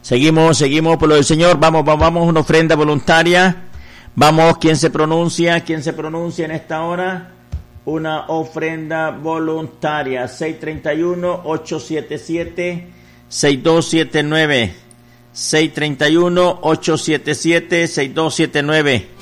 Seguimos por lo del Señor. Vamos, una ofrenda voluntaria. Vamos, ¿quién se pronuncia en esta hora? Una ofrenda voluntaria. 631-877-6279. 631-877-6279.